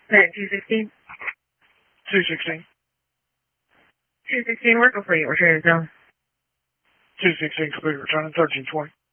That 216? 216. 216, working for you. Return zone. 216, complete returning 1320.